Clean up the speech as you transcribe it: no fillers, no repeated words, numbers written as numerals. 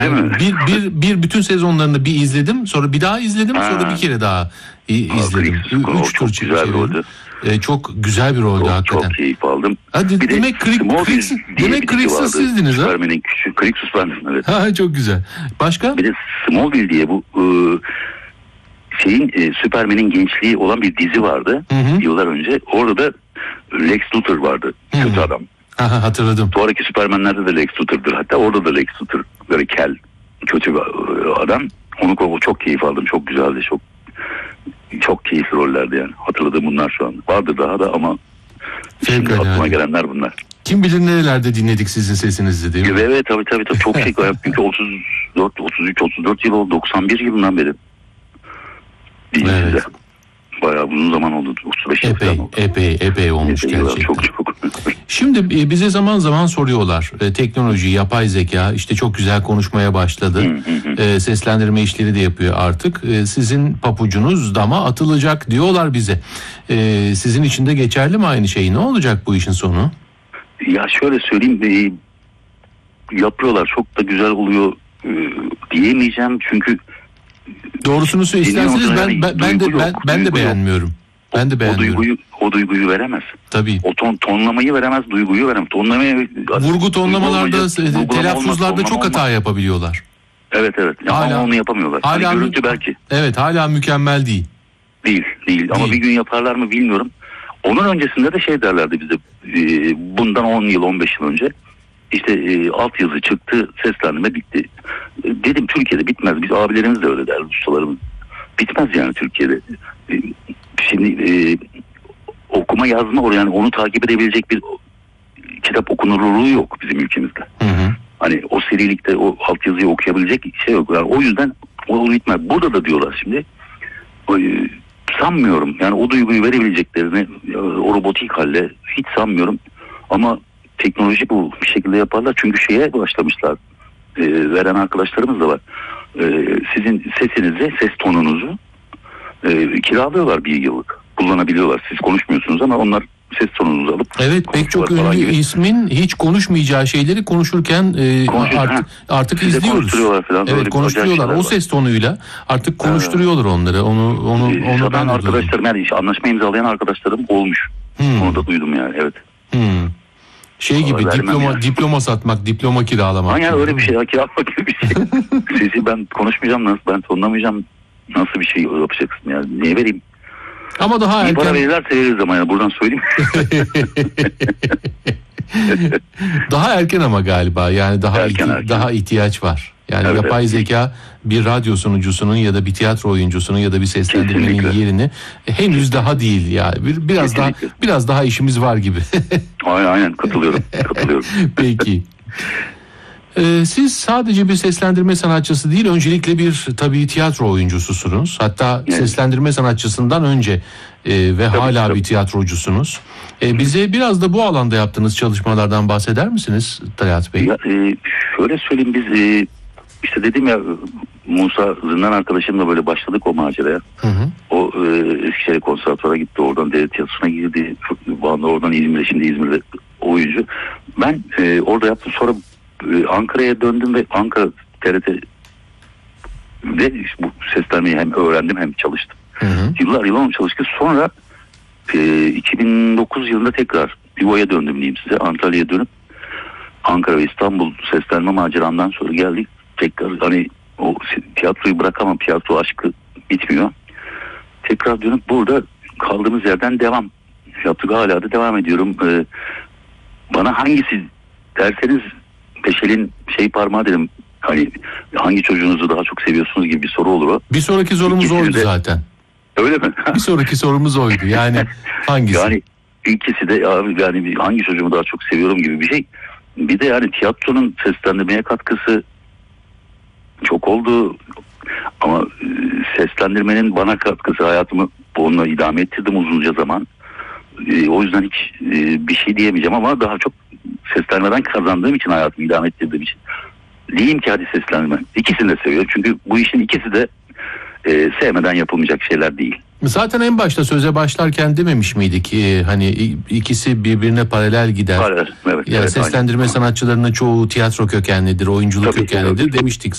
Değil mi? Bir bütün sezonlarını bir izledim, sonra bir daha izledim, sonra bir kere daha izledim. Üç tur çevirdim. Çok güzel bir roldü hakikaten. Çok keyif aldım. Hadi demek Krixus sizdiniz ha? Superman'in küçüğü. Krixus bendim, evet. Ha, çok güzel. Başka? Bir de Smallville diye bu Superman'in gençliği olan bir dizi vardı. Yıllar önce. Orada da Lex Luthor vardı. Kötü adam. Aha, hatırladım. Sonraki Superman'lerde de Lex Luthor'dur. Hatta orada da Lex Luthor. Böyle kel, kötü bir adam. Onu çok keyif aldım. Çok güzeldi. Çok keyifli rollerdi yani. Hatırladığım bunlar şu an. Vardır daha da ama şimdi aklıma gelenler bunlar. Kim bilir nerelerde dinledik sizin sesinizi, değil mi? Evet, tabii. Çok şey. Çünkü 34 yıl oldu. 91 yılından beri. Evet. Bayağı uzun zaman oldu. 35 yıl falan oldu. Epey olmuş gerçekten. Çok. Şimdi bize zaman zaman soruyorlar. Teknoloji, yapay zeka işte çok güzel konuşmaya başladı. Seslendirme işleri de yapıyor artık. Sizin papucunuz dama atılacak diyorlar bize. Sizin için de geçerli mi aynı şey? Ne olacak bu işin sonu? Ya şöyle söyleyeyim. Yapıyorlar. Çok da güzel oluyor diyemeyeceğim. Çünkü doğrusunu isterseniz ben de beğenmiyorum. Ben de beğenmiyorum. O duyguyu veremez. Tabii. O tonlamayı veremez, duyguyu veremez. Vurgu tonlamalarda, telaffuzlarda çok hata yapabiliyorlar. Evet. Ama onu yapamıyorlar. Hala görüntü belki. Evet, hala mükemmel değil. Değil. Ama bir gün yaparlar mı bilmiyorum. Onun öncesinde de şey derlerdi bize. Bundan 10 yıl, 15 yıl önce. İşte altyazı çıktı, seslendirme bitti. Dedim Türkiye'de bitmez. Biz abilerimiz de öyle derdi, ustalarımız. Bitmez yani Türkiye'de. Şimdi okuma yazma yani onu takip edebilecek bir kitap okunurluğu yok bizim ülkemizde. Hani o serilikte o altyazıyı okuyabilecek şey yok. Yani o yüzden o bitmez. Burada da diyorlar şimdi. Sanmıyorum. Yani o duyguyu verebileceklerini o robotik halle hiç sanmıyorum. Ama teknoloji bu bir şekilde yaparlar. Çünkü şeye başlamışlar. Veren arkadaşlarımız da var. Sizin sesinizi, ses tonunuzu kiralıyorlar bir yıllık. Kullanabiliyorlar. Siz konuşmuyorsunuz ama onlar ses tonunuzu alıp. Evet, pek çok ünlü ismin hiç konuşmayacağı şeyleri konuşurken artık izliyoruz. Evet, konuşturuyorlar. O ses tonuyla artık konuşturuyorlar onları. Onu ben arkadaşlarım yani anlaşma imzalayan arkadaşlarım olmuş. Onu da duydum yani, evet. Şey gibi diploma satmak, diploma kiralamak. Yani öyle bir şey, kiralamak gibi bir şey. Sesi ben konuşmayacağım, ben tonlamayacağım. Nasıl bir şey yapacaksın yani? Niye vereyim? Ama daha erken. Para verirlerse veririz ama yani buradan söyleyeyim. Daha erken ama galiba yani daha ihtiyaç var. Yani yapay zeka bir radyo sunucusunun ya da bir tiyatro oyuncusunun ya da bir seslendirmenin yerini henüz daha değil ya. Biraz daha işimiz var gibi. Aynen katılıyorum. Peki. Siz sadece bir seslendirme sanatçısı değil, öncelikle bir tabii tiyatro oyuncususunuz. Hatta seslendirme sanatçısından önce ve hala bir tiyatrocusunuz. Bize biraz da bu alanda yaptığınız çalışmalardan bahseder misiniz Talat Bey? Şöyle söyleyeyim, biz işte dedim ya, Musa Zindan arkadaşımla böyle başladık o maceraya. O Eskişehir Konservatuvar'a gitti, oradan devlet tiyatrosuna girdi. Oradan İzmir'de, şimdi İzmir'de oyuncu. Ben orada yaptım, sonra Ankara'ya döndüm ve Ankara TRT'de bu seslenmeyi hem öğrendim hem çalıştım. Yıllar çalıştık. Sonra 2009 yılında tekrar Yuva'ya döndüm diyeyim size. Antalya'ya dönüp Ankara ve İstanbul seslenme maceramdan sonra geldik. Tekrar hani o tiyatroyu bırakamam, tiyatro aşkı bitmiyor. Tekrar dönüp burada kaldığımız yerden devam yaptık. Hala da devam ediyorum. Bana hangisi derseniz Peşel'in parmağı dedim. Hani hangi çocuğunuzu daha çok seviyorsunuz gibi bir soru olur o. Bir sonraki sorumuz oydu zaten. Öyle mi? Bir sonraki sorumuz oydu. Yani hangisi? Yani ikisi de yani hangi çocuğumu daha çok seviyorum gibi bir şey. Bir de yani tiyatronun seslendirmeye katkısı çok oldu. Ama seslendirmenin bana katkısı, hayatımı onunla idame ettirdim uzunca zaman. O yüzden hiç bir şey diyemeyeceğim ama daha çok seslenmeden kazandığım için, hayatımı idame ettirdiğim için diyeyim ki hadi seslenme. İkisini de seviyorum çünkü bu işin ikisi de sevmeden yapılmayacak şeyler değil. Zaten en başta söze başlarken dememiş miydik hani ikisi birbirine paralel gider. Paralel, evet, Yani evet, seslendirme aynen. sanatçılarının çoğu tiyatro kökenlidir, oyunculuk Tabii, kökenlidir tabii. demiştik